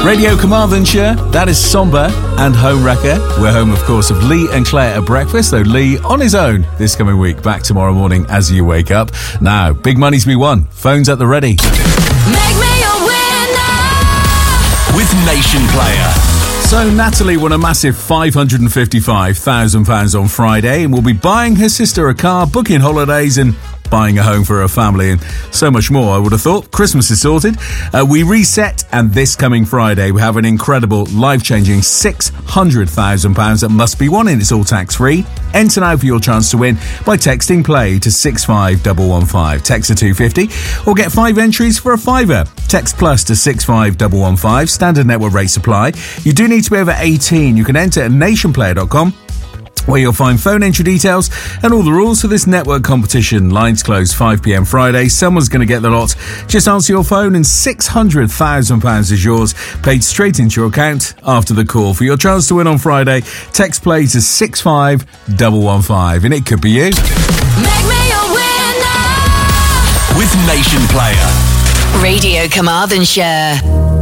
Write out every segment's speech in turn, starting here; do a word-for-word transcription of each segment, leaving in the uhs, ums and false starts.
Radio Carmarthenshire, that is Somber and Home Wrecker. We're home, of course, of Lee and Claire at breakfast, though Lee on his own this coming week. Back tomorrow morning as you wake up. Now, big money's be won. Phones at the ready. Make me a winner with Nation Player. So Natalie won a massive five hundred fifty-five thousand pounds on Friday and will be buying her sister a car, booking holidays and buying a home for her family and so much more, I would have thought. Christmas is sorted. Uh, we reset, and this coming Friday we have an incredible, life-changing six hundred thousand pounds that must be won, and it's all tax-free. Enter now for your chance to win by texting play to six five one one five. Text to two fifty or get five entries for a fiver. Text plus to six five one one five. Standard network rate supply. You do need to be over eighteen. You can enter at nation player dot com, where you'll find phone entry details and all the rules for this network competition. Lines close five p.m. Friday. Someone's going to get the lot. Just answer your phone and six hundred thousand pounds is yours, paid straight into your account after the call. For your chance to win on Friday, text play to six five one one five, and it could be you. Make me a winner with Nation Player. Radio Carmarthenshire.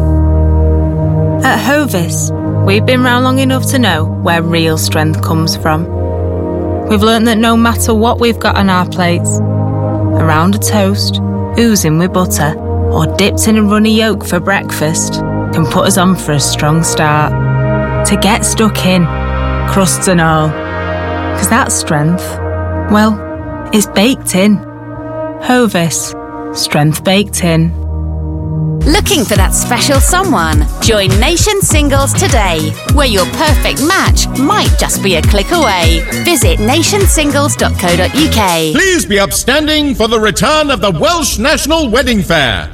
At Hovis, we've been round long enough to know where real strength comes from. We've learnt that no matter what we've got on our plates, around a toast, oozing with butter, or dipped in a runny yolk for breakfast, can put us on for a strong start. To get stuck in, crusts and all. Because that strength, well, it's baked in. Hovis, strength baked in. Looking for that special someone? Join Nation Singles today, where your perfect match might just be a click away. Visit nation singles dot co dot uk. Please be upstanding for the return of the Welsh National Wedding Fair.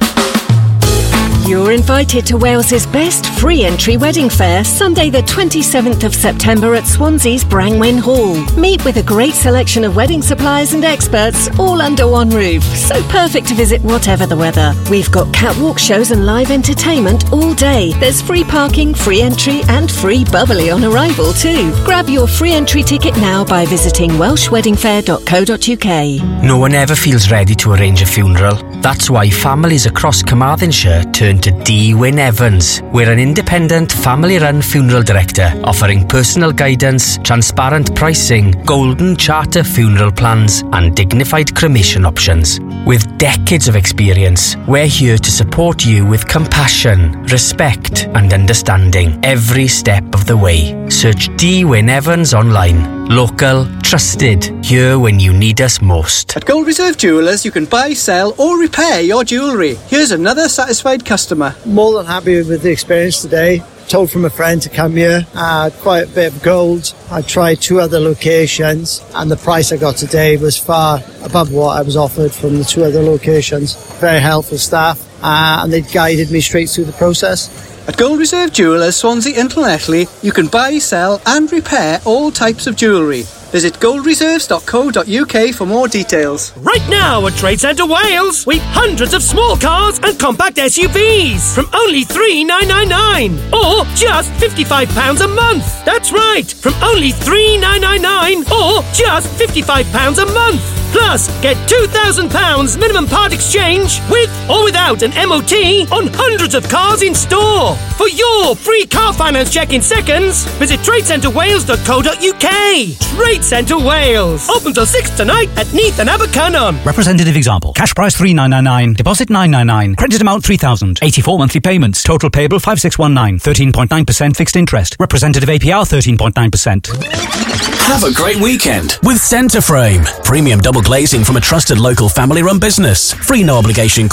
You're invited to Wales's best free entry wedding fair, Sunday the twenty-seventh of September at Swansea's Brangwyn Hall. Meet with a great selection of wedding suppliers and experts, all under one roof. So perfect to visit whatever the weather. We've got catwalk shows and live entertainment all day. There's free parking, free entry and free bubbly on arrival too. Grab your free entry ticket now by visiting welsh wedding fair dot co dot uk. No one ever feels ready to arrange a funeral. That's why families across Carmarthenshire turn to D. Wyn Evans. We're an independent, family-run funeral director offering personal guidance, transparent pricing, golden charter funeral plans and dignified cremation options. With decades of experience, we're here to support you with compassion, respect and understanding every step of the way. Search D. Wyn Evans online. Local, trusted, here when you need us most. At Gold Reserve Jewellers, you can buy, sell or repair your jewellery. Here's another satisfied customer. More than happy with the experience today. Told from a friend to come here. I had quite a bit of gold. I tried two other locations and the price I got today was far above what I was offered from the two other locations. Very helpful staff uh, and they guided me straight through the process. At Gold Reserve Jewellers, Swansea and Llanelli, you can buy, sell and repair all types of jewellery. Visit gold reserves dot co dot uk for more details. Right now at Trade Centre Wales, we've hundreds of small cars and compact S U Vs from only three thousand nine hundred ninety-nine pounds or just fifty-five pounds a month. That's right, from only three thousand nine hundred ninety-nine pounds or just fifty-five pounds a month. Plus, get two thousand pounds minimum part exchange with or without an M O T on hundreds of cars in store. For your free car finance check in seconds, visit trade centre wales dot co dot uk. Trade Centre Wales. Open till six tonight at Neath and Abercynon. Representative example. Cash price three thousand nine hundred ninety-nine. Deposit nine hundred ninety-nine. Credit amount three thousand. eighty-four monthly payments. Total payable five thousand six hundred nineteen. thirteen point nine percent fixed interest. Representative A P R thirteen point nine percent. Have a great weekend with Centre Frame. Premium double glazing from a trusted local family-run business. Free no obligation